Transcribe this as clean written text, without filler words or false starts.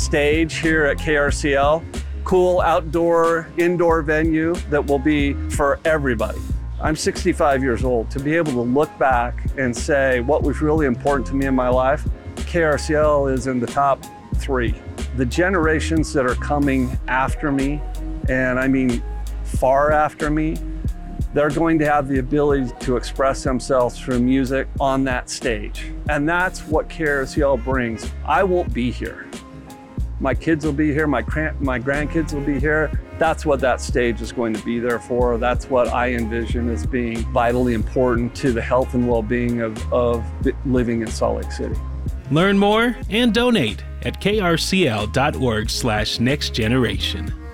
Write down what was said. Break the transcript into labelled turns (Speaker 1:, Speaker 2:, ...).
Speaker 1: stage here at KRCL. Cool outdoor, indoor venue that will be for everybody. I'm 65 years old. To be able to look back and say what was really important to me in my life, KRCL is in the top 3. The generations that are coming after me, and I mean far after me, they're going to have the ability to express themselves through music on that stage. And that's what KRCL brings. I won't be here. My kids will be here, my grandkids will be here. That's what that stage is going to be there for. That's what I envision as being vitally important to the health and well-being of living in Salt Lake City.
Speaker 2: Learn more and donate at krcl.org/nextgeneration.